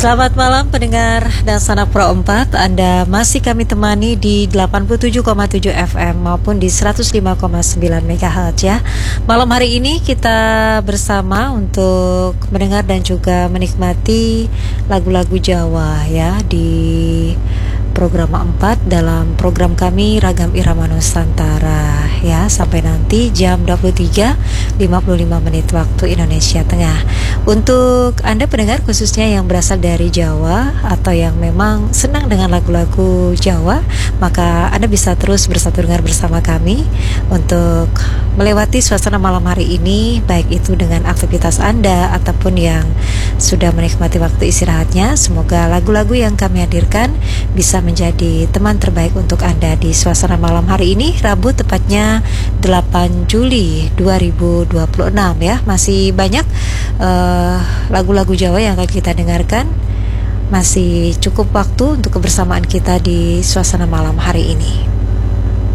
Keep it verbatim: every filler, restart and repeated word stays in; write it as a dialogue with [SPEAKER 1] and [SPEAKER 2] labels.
[SPEAKER 1] Selamat malam pendengar dan sanak Pro empat. Anda masih kami temani di delapan puluh tujuh koma tujuh F M maupun di seratus lima koma sembilan megahertz ya. Malam hari ini kita bersama untuk mendengar dan juga menikmati lagu-lagu Jawa ya di program empat dalam program kami Ragam Irama Nusantara ya, sampai nanti jam dua puluh tiga lima puluh lima menit waktu Indonesia Tengah. Untuk Anda pendengar khususnya yang berasal dari Jawa atau yang memang senang dengan lagu-lagu Jawa, maka Anda bisa terus bersatu dengar bersama kami untuk melewati suasana malam hari ini, baik itu dengan aktivitas Anda ataupun yang sudah menikmati waktu istirahatnya. Semoga lagu-lagu yang kami hadirkan bisa menjadi teman terbaik untuk Anda di suasana malam hari ini, Rabu tepatnya delapan Juli dua ribu dua puluh enam ya. Masih banyak uh, lagu-lagu Jawa yang akan kita dengarkan. Masih cukup waktu untuk kebersamaan kita di suasana malam hari ini.